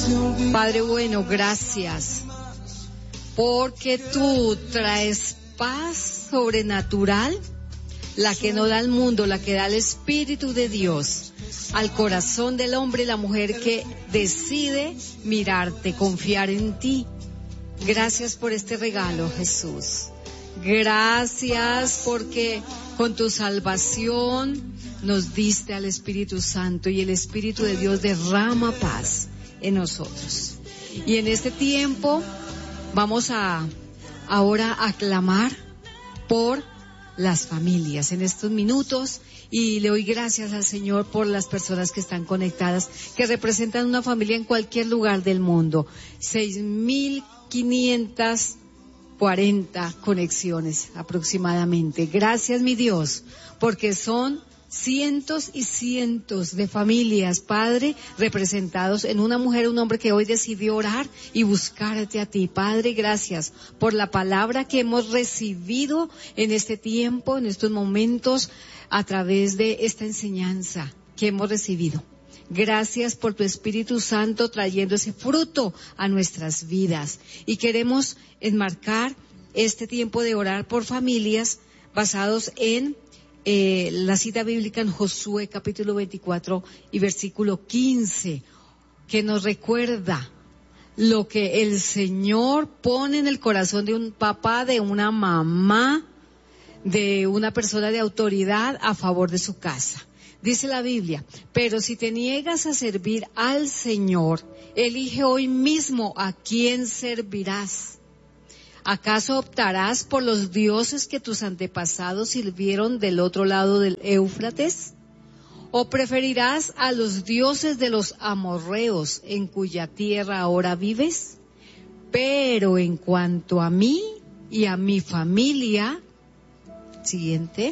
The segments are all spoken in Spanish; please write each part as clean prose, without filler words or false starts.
Padre bueno, gracias, porque tú traes paz sobrenatural, la que no da el mundo, la que da el Espíritu de Dios, al corazón del hombre y la mujer que decide mirarte, confiar en ti. Gracias por este regalo, Jesús. Gracias porque con tu salvación nos diste al Espíritu Santo y el Espíritu de Dios derrama paz en nosotros. Y en este tiempo vamos ahora a clamar por las familias en estos minutos, y le doy gracias al Señor por las personas que están conectadas, que representan una familia en cualquier lugar del mundo. 6,540 conexiones aproximadamente. Gracias, mi Dios, porque son cientos y cientos de familias, Padre, representados en una mujer, un hombre que hoy decidió orar y buscarte a ti. Padre, gracias por la palabra que hemos recibido en este tiempo, en estos momentos, a través de esta enseñanza que hemos recibido. Gracias por tu Espíritu Santo trayendo ese fruto a nuestras vidas. Y queremos enmarcar este tiempo de orar por familias basados en la cita bíblica en Josué capítulo 24 y versículo 15, que nos recuerda lo que el Señor pone en el corazón de un papá, de una mamá, de una persona de autoridad a favor de su casa. Dice la Biblia: pero si te niegas a servir al Señor, elige hoy mismo a quién servirás. ¿Acaso optarás por los dioses que tus antepasados sirvieron del otro lado del Éufrates? ¿O preferirás a los dioses de los amorreos en cuya tierra ahora vives? Pero en cuanto a mí y a mi familia, siguiente,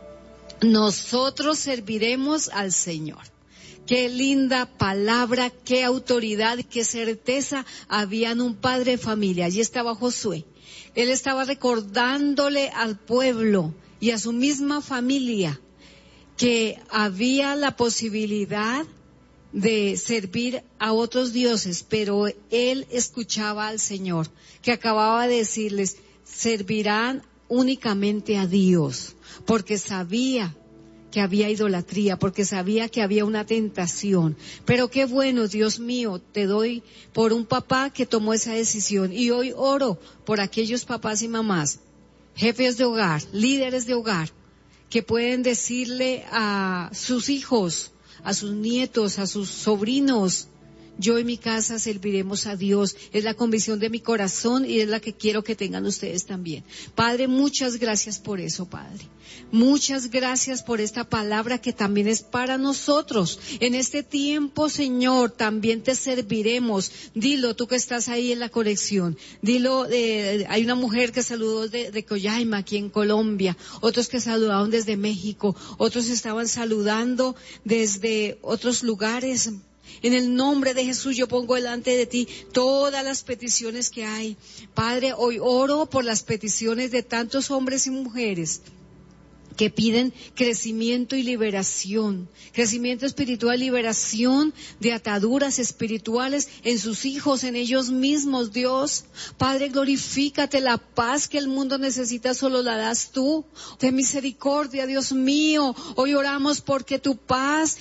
nosotros serviremos al Señor. Qué linda palabra, qué autoridad, qué certeza había en un padre de familia. Allí estaba Josué. Él estaba recordándole al pueblo y a su misma familia que había la posibilidad de servir a otros dioses, pero él escuchaba al Señor, que acababa de decirles: servirán únicamente a Dios, porque sabía que había idolatría, porque sabía que había una tentación. Pero qué bueno, Dios mío, te doy por un papá que tomó esa decisión. Y hoy oro por aquellos papás y mamás, jefes de hogar, líderes de hogar, que pueden decirle a sus hijos, a sus nietos, a sus sobrinos: yo en mi casa serviremos a Dios. Es la convicción de mi corazón y es la que quiero que tengan ustedes también. Padre, muchas gracias por eso, Padre. Muchas gracias por esta palabra que también es para nosotros. En este tiempo, Señor, también te serviremos. Dilo, tú que estás ahí en la conexión. Dilo, hay una mujer que saludó de Coyaima, aquí en Colombia. Otros que saludaron desde México. Otros estaban saludando desde otros lugares. En el nombre de Jesús yo pongo delante de ti todas las peticiones que hay. Padre, hoy oro por las peticiones de tantos hombres y mujeres que piden crecimiento y liberación, crecimiento espiritual, liberación de ataduras espirituales en sus hijos, en ellos mismos, Dios. Padre, glorifícate, la paz que el mundo necesita solo la das tú. Ten misericordia, Dios mío. Hoy oramos porque tu paz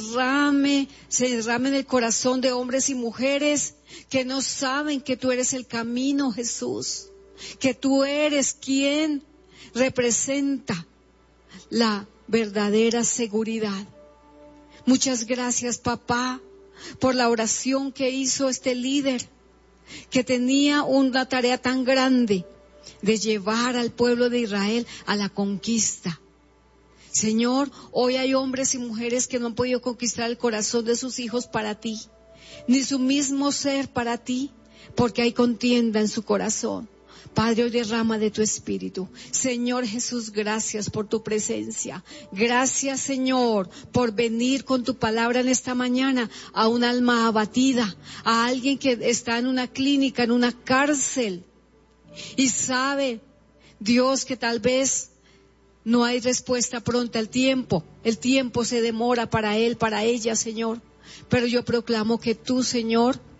se derrame en el corazón de hombres y mujeres que no saben que tú eres el camino, Jesús, que tú eres quien representa la verdadera seguridad. Muchas gracias, papá, por la oración que hizo este líder, que tenía una tarea tan grande de llevar al pueblo de Israel a la conquista. Señor, hoy hay hombres y mujeres que no han podido conquistar el corazón de sus hijos para ti, ni su mismo ser para ti, porque hay contienda en su corazón. Padre, hoy derrama de tu Espíritu. Señor Jesús, gracias por tu presencia. Gracias, Señor, por venir con tu palabra en esta mañana a un alma abatida, a alguien que está en una clínica, en una cárcel, y sabe, Dios, que tal vez no hay respuesta pronta. El tiempo se demora para él, para ella, Señor. Pero yo proclamo que tú, Señor,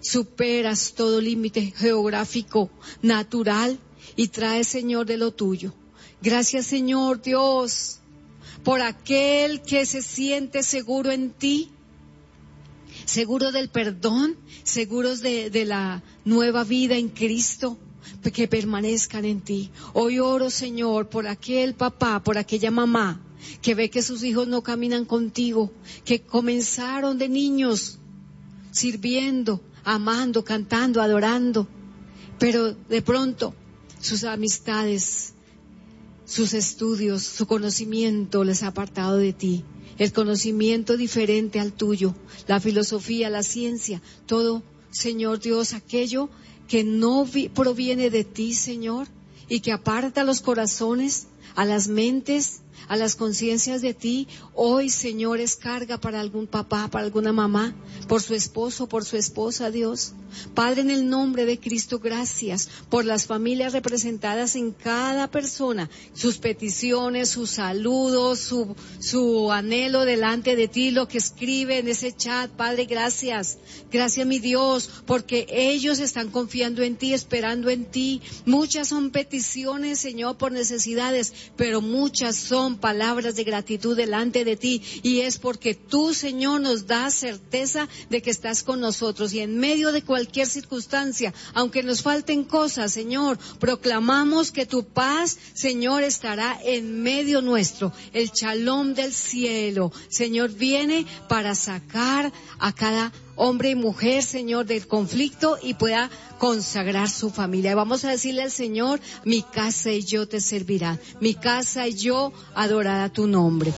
superas todo límite geográfico, natural, y traes, Señor, de lo tuyo. Gracias, Señor Dios, por aquel que se siente seguro en ti, seguro del perdón, seguros de la nueva vida en Cristo, que permanezcan en ti. Hoy oro, Señor, por aquel papá, por aquella mamá que ve que sus hijos no caminan contigo, que comenzaron de niños sirviendo, amando, cantando, adorando, pero de pronto sus amistades, sus estudios, su conocimiento les ha apartado de ti. El conocimiento diferente al tuyo, la filosofía, la ciencia, todo, Señor Dios, aquello que no proviene de ti, Señor, y que aparta los corazones, a las mentes, a las conciencias de ti. Hoy, Señor, es carga para algún papá, para alguna mamá, por su esposo, por su esposa, Dios. Padre, en el nombre de Cristo, gracias por las familias representadas en cada persona, sus peticiones, sus saludos, su anhelo delante de ti, lo que escribe en ese chat. Padre, gracias. Gracias, mi Dios, porque ellos están confiando en ti, esperando en ti. Muchas son peticiones, Señor, por necesidades, pero muchas son palabras de gratitud delante de ti, y es porque tú, Señor, nos das certeza de que estás con nosotros, y en medio de cualquier circunstancia, aunque nos falten cosas, Señor, proclamamos que tu paz, Señor, estará en medio nuestro. El shalom del cielo, Señor, viene para sacar a cada hombre y mujer, Señor, del conflicto y pueda consagrar su familia. Y vamos a decirle al Señor: mi casa y yo te servirán, mi casa y yo adorará tu nombre.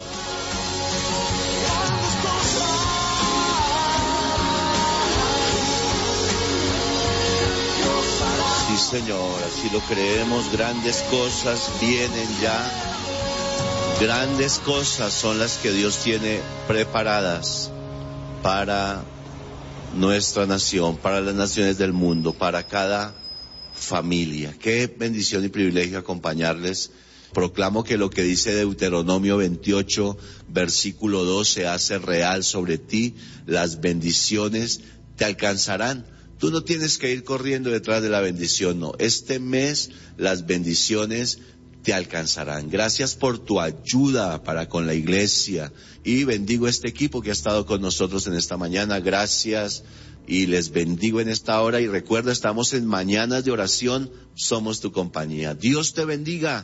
Sí, Señor, así lo creemos. Grandes cosas vienen ya. Grandes cosas son las que Dios tiene preparadas para nuestra nación, para las naciones del mundo, para cada familia. Qué bendición y privilegio acompañarles. Proclamo que lo que dice Deuteronomio 28, versículo 2, se hace real sobre ti. Las bendiciones te alcanzarán. Tú no tienes que ir corriendo detrás de la bendición, no. Este mes las bendiciones te alcanzarán. Gracias por tu ayuda para con la iglesia, y bendigo este equipo que ha estado con nosotros en esta mañana. Gracias y les bendigo en esta hora, y recuerda, estamos en Mañanas de Oración, somos tu compañía. Dios te bendiga.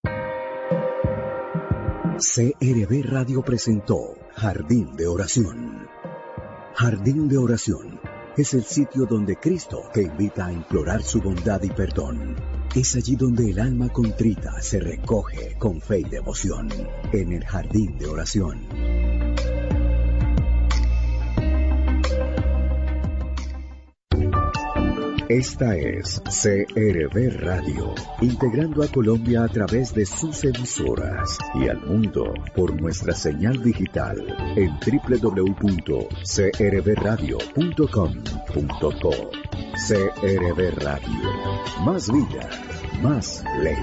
CRB Radio presentó Jardín de Oración. Jardín de Oración es el sitio donde Cristo te invita a implorar su bondad y perdón. Es allí donde el alma contrita se recoge con fe y devoción, en el Jardín de Oración. Esta es CRB Radio, integrando a Colombia a través de sus emisoras y al mundo por nuestra señal digital en www.crbradio.com.co. CRB Radio, más vida, más ley.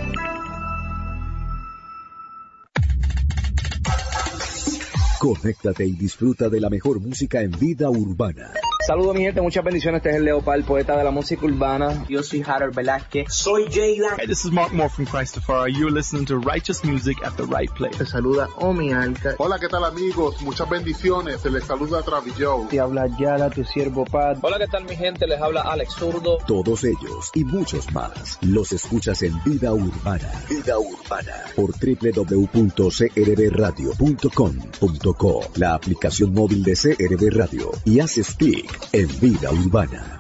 Conéctate y disfruta de la mejor música en vida urbana. Saludos, mi gente, muchas bendiciones. Este es el Leopard, poeta de la música urbana. Yo soy Harold Velázquez. Soy Jayla. Hey, this is Mark Moore from Christopher. You're listening to Righteous Music at the Right Place. Te saluda Omi Alca. Hola, ¿qué tal, amigos? Muchas bendiciones. Se les saluda Travis Joe. Te habla Yala, tu siervo Pat. Hola, ¿qué tal, mi gente? Les habla Alex Zurdo. Todos ellos y muchos más los escuchas en Vida Urbana. Vida Urbana. Por www.crbradio.com.co, la aplicación móvil de CRB Radio, y haces clic en Vida Urbana.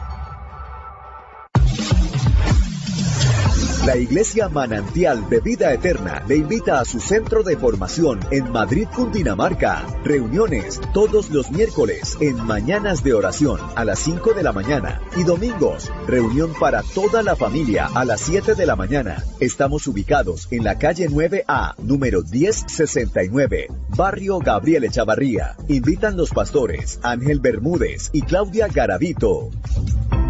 La Iglesia Manantial de Vida Eterna le invita a su centro de formación en Madrid, Cundinamarca. Reuniones todos los miércoles en Mañanas de Oración a las 5 de la mañana y domingos, reunión para toda la familia a las 7 de la mañana. Estamos ubicados en la calle 9A, número 1069, barrio Gabriel Echavarría. Invitan los pastores Ángel Bermúdez y Claudia Garavito.